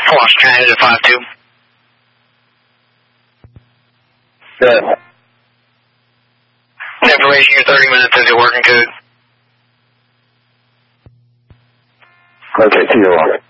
Washington Transit 52. Good. Information, your 30 minutes is your working code. Okay, see you later.